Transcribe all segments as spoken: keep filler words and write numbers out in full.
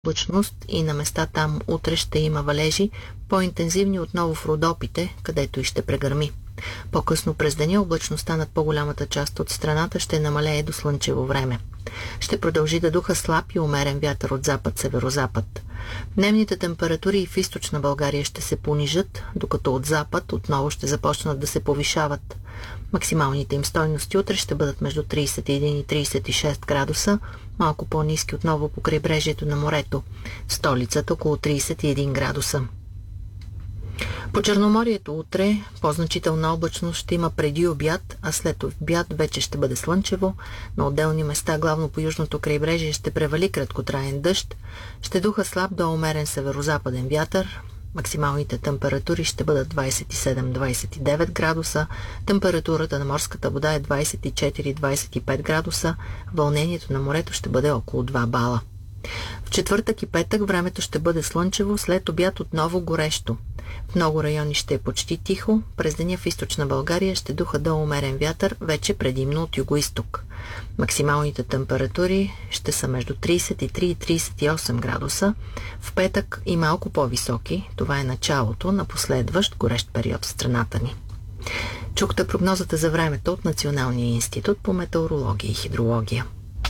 облачност и на места там утре ще има валежи, по-интензивни отново в Родопите, където и ще прегърми. По-късно през деня облачността над по-голямата част от страната ще намалее до слънчево време. Ще продължи да духа слаб и умерен вятър от запад-северозапад. Дневните температури в източна България ще се понижат, докато от запад отново ще започнат да се повишават. Максималните им стойности утре ще бъдат между трийсет и един и трийсет и шест градуса, малко по-ниски отново по крайбрежието на морето. В столицата около трийсет и един градуса. По Черноморието утре по-значителна облачност ще има преди обяд, а след обяд вече ще бъде слънчево. На отделни места, главно по южното крайбрежие, ще превали краткотраен дъжд. Ще духа слаб до умерен северозападен вятър. Максималните температури ще бъдат двайсет и седем до двайсет и девет градуса. Температурата на морската вода е двайсет и четири до двайсет и пет градуса. Вълнението на морето ще бъде около два бала. В четвъртък и петък времето ще бъде слънчево, след обяд отново горещо. В много райони ще е почти тихо, през деня в източна България ще духа до умерен вятър, вече предимно от югоизток. Максималните температури ще са между трийсет и три и трийсет и осем градуса. В петък и малко по-високи, това е началото на последващ горещ период в страната ни. Чухте прогнозата за времето от Националния институт по метеорология и хидрология.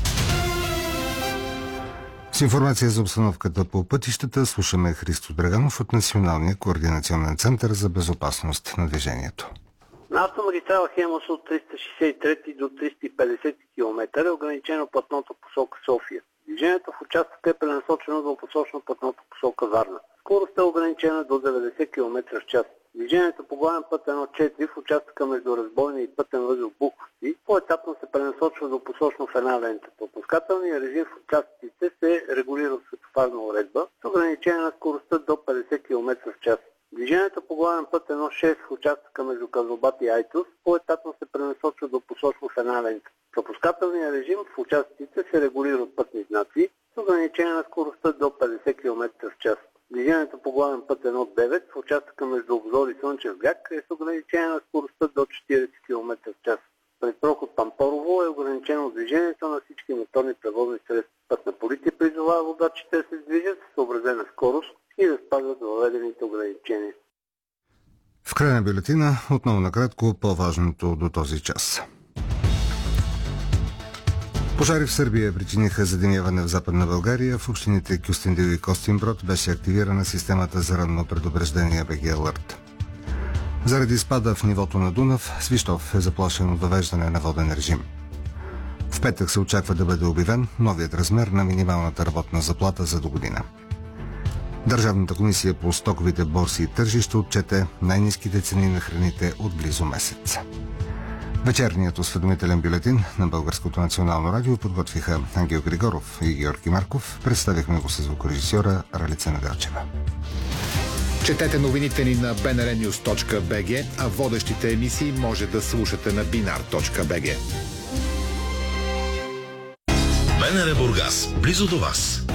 С информация за обстановката по пътищата слушаме Христо Драганов от Националния координационен център за безопасност на движението. На автомагистрала Хемус от триста шейсет и трети до триста и петдесет километра е ограничено пътното посока София. Движението в участъка е пренасочено до посочно пътното посока Варна. Скоростта е ограничена до деветдесет километра в час. Движението по главен път едно четири в участъка между Разбойна и пътен възел Буховци по-етапно се пренасочва до посочно в една лента. Пропускателният режим в участъците се регулира от светофарна уредба с ограничение на скоростта до петдесет километра в час. Движението по главен път едно шест в участъка между Казлобат и Айтос по-етапно се пренасочва до посочно в една лента. Пропускателният режим в участъците се регулира от пътни знаци с ограничение на скоростта до петдесет километра в час. Движението по главен път едно девет в участъка между Обзор и Слънчев бряг е с ограничение на скоростта до четирийсет километра в час. През проход Пампорово е ограничено движението на всички моторни превозни средства. Пътна полиция призовава водачите да се движат с съобразена скорост и да спазват въведените ограничения. В края на бюлетина отново накратко по-важното до този час. Пожари в Сърбия причиниха задимяване в Западна България. В общините Кюстендил и Костинброд беше активирана системата за ранно предупреждение би джи Alert. Заради спада в нивото на Дунав, Свищов е заплашен от въвеждане на воден режим. В петък се очаква да бъде обявен новият размер на минималната работна заплата за до година. Държавната комисия по стоковите борси и тържища отчете най-ниските цени на храните от близо месец. Вечерният осведомителен бюлетин на Българското национално радио подготвиха Ангел Григоров и Георги Марков. Представихме го с звукорежисьора Ралица Неделчева. Четете новините ни на би ен ар нюз точка би джи, а водещите емисии може да слушате на бинар точка би джи. БНР Бургас, близо до вас.